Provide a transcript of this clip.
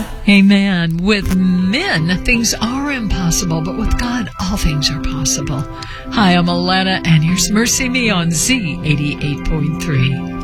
Amen. With men, things are impossible, but with God, all things are possible. Hi, I'm Alana, and here's Mercy Me on Z88.3.